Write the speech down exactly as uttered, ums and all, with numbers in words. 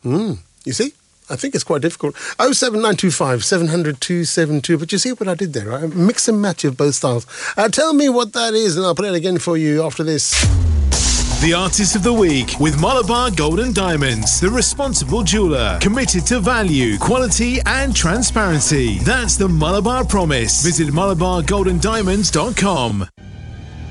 Mm, you see? I think it's quite difficult. oh seven nine two five, seven hundred, two seven two. But you see what I did there, right? Mix and match of both styles. Uh, tell me what that is, and I'll play it again for you after this. The Artist of the Week with Malabar Gold and Diamonds, the responsible jeweller, committed to value, quality and transparency. That's the Malabar Promise. Visit malabar gold and diamonds dot com.